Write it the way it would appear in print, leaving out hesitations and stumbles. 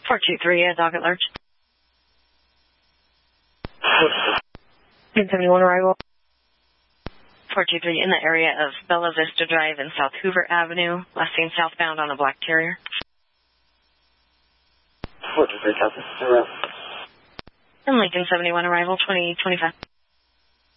423, dog at large. 1071 arrival. 423 in the area of Bella Vista Drive and South Hoover Avenue, last seen southbound on a black Terrier. 423, South. And Lincoln 71 arrival, 2025.